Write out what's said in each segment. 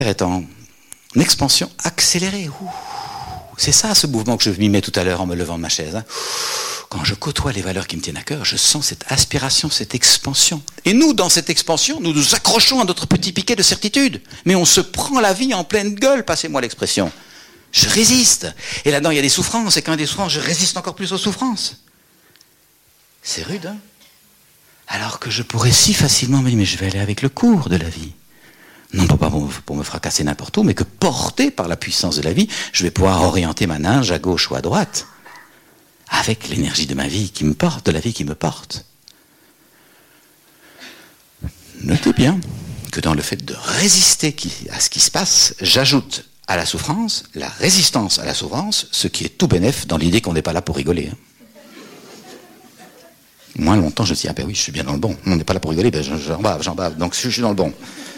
est en expansion accélérée. C'est ça ce mouvement que je m'y mets tout à l'heure en me levant de ma chaise. Quand je côtoie les valeurs qui me tiennent à cœur, je sens cette aspiration, cette expansion. Et nous, dans cette expansion, nous nous accrochons à notre petit piquet de certitude. Mais on se prend la vie en pleine gueule, passez-moi l'expression. Je résiste. Et là-dedans, il y a des souffrances. Et quand il y a des souffrances, je résiste encore plus aux souffrances. C'est rude, hein? Alors que je pourrais si facilement me dire, mais je vais aller avec le cours de la vie. Non pas pour me fracasser n'importe où, mais que porté par la puissance de la vie, je vais pouvoir orienter ma nage à gauche ou à droite. Avec l'énergie de ma vie qui me porte, de la vie qui me porte. Notez bien que dans le fait de résister à ce qui se passe, j'ajoute à la souffrance, la résistance à la souffrance, ce qui est tout bénef dans l'idée qu'on n'est pas là pour rigoler. Moins longtemps, je me dis, ah ben oui, je suis bien dans le bon. On n'est pas là pour rigoler, ben j'en bave, donc je suis dans le bon.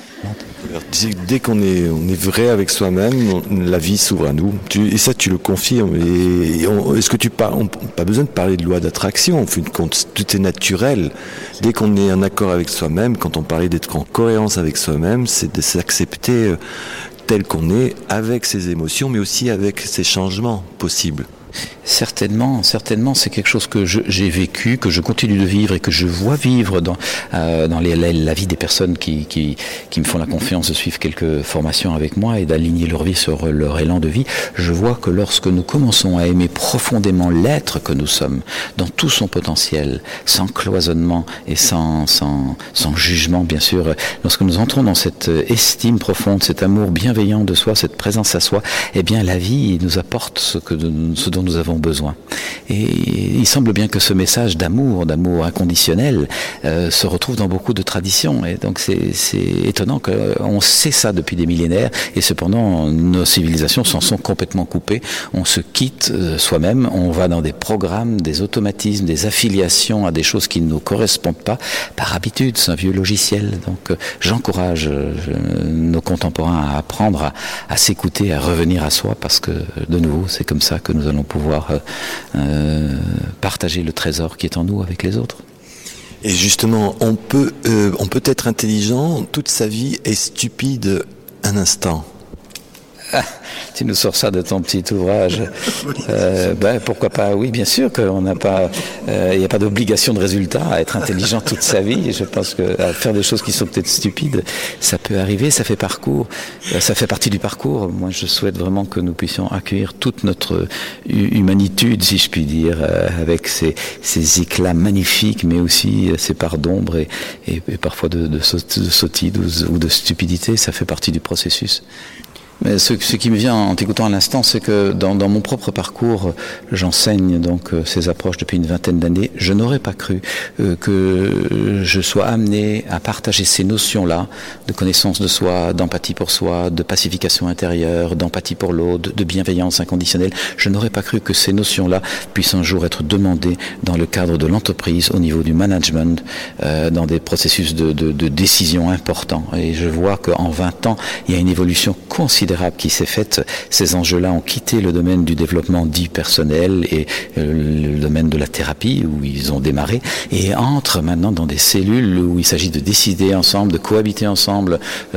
Dès qu'on est vrai avec soi-même, la vie s'ouvre à nous. Et ça, tu le confirmes. Est-ce que on n'a pas besoin de parler de loi d'attraction? En fin de compte, tout est naturel. Dès qu'on est en accord avec soi-même, quand on parlait d'être en cohérence avec soi-même, c'est de s'accepter tel qu'on est, avec ses émotions, mais aussi avec ses changements possibles. Certainement, c'est quelque chose que j'ai vécu, que je continue de vivre et que je vois vivre dans la vie des personnes qui me font la confiance de suivre quelques formations avec moi et d'aligner leur vie sur leur élan de vie. Je vois que lorsque nous commençons à aimer profondément l'être que nous sommes, dans tout son potentiel, sans cloisonnement et sans jugement bien sûr, lorsque nous entrons dans cette estime profonde, cet amour bienveillant de soi, cette présence à soi, eh bien la vie nous apporte ce dont nous avons besoin. Et il semble bien que ce message d'amour inconditionnel se retrouve dans beaucoup de traditions. Et donc c'est étonnant qu'on sait ça depuis des millénaires et cependant nos civilisations s'en sont complètement coupées. On se quitte soi-même, on va dans des programmes, des automatismes, des affiliations à des choses qui ne nous correspondent pas par habitude. C'est un vieux logiciel. Donc j'encourage nos contemporains à apprendre à s'écouter, à revenir à soi parce que de nouveau c'est comme ça que nous allons pouvoir partager le trésor qui est en nous avec les autres. Et justement, on peut être intelligent toute sa vie et stupide un instant. Tu nous sors ça de ton petit ouvrage. Pourquoi pas? Oui, bien sûr qu'on n'a pas, il n'y a pas d'obligation de résultat à être intelligent toute sa vie. Je pense que à faire des choses qui sont peut-être stupides, ça peut arriver, ça fait partie du parcours. Moi, je souhaite vraiment que nous puissions accueillir toute notre humanitude, si je puis dire, avec ces éclats magnifiques, mais aussi ces parts d'ombre et parfois de sottise ou de stupidité. Ça fait partie du processus. Mais ce qui me vient en t'écoutant à l'instant, c'est que dans mon propre parcours, j'enseigne donc ces approches depuis une vingtaine d'années. Je n'aurais pas cru que je sois amené à partager ces notions-là de connaissance de soi, d'empathie pour soi, de pacification intérieure, d'empathie pour l'autre, de bienveillance inconditionnelle. Je n'aurais pas cru que ces notions-là puissent un jour être demandées dans le cadre de l'entreprise, au niveau du management, dans des processus de décision importants. Et je vois qu'en 20 ans, il y a une évolution considérable qui s'est faite. Ces enjeux-là ont quitté le domaine du développement dit personnel et le domaine de la thérapie où ils ont démarré et entrent maintenant dans des cellules où il s'agit de décider ensemble, de cohabiter ensemble,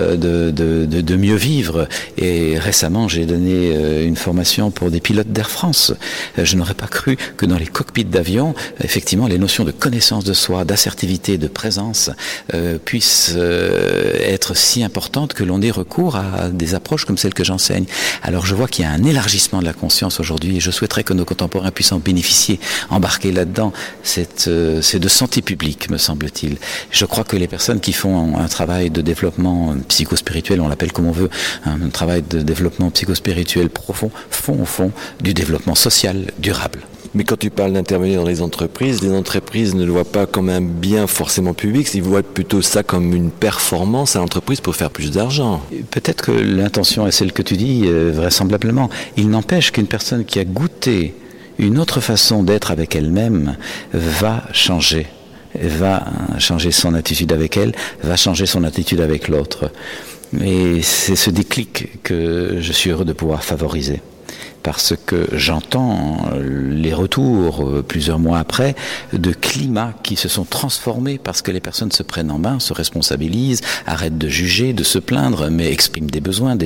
de mieux vivre. Et récemment, j'ai donné une formation pour des pilotes d'Air France. Je n'aurais pas cru que dans les cockpits d'avion, effectivement, les notions de connaissance de soi, d'assertivité, de présence puissent être si importantes que l'on ait recours à des approches comme celle que j'enseigne. Alors je vois qu'il y a un élargissement de la conscience aujourd'hui et je souhaiterais que nos contemporains puissent en bénéficier, embarquer là-dedans. C'est de santé publique, me semble-t-il. Je crois que les personnes qui font un travail de développement psychospirituel, on l'appelle comme on veut, un travail de développement psychospirituel profond, font au fond du développement social durable. Mais quand tu parles d'intervenir dans les entreprises ne le voient pas comme un bien forcément public, ils voient plutôt ça comme une performance à l'entreprise pour faire plus d'argent. Peut-être que l'intention est celle que tu dis, vraisemblablement. Il n'empêche qu'une personne qui a goûté une autre façon d'être avec elle-même va changer son attitude avec elle, va changer son attitude avec l'autre. Et c'est ce déclic que je suis heureux de pouvoir favoriser. parce que j'entends les retours, plusieurs mois après, de climats qui se sont transformés parce que les personnes se prennent en main, se responsabilisent, arrêtent de juger, de se plaindre, mais expriment des besoins,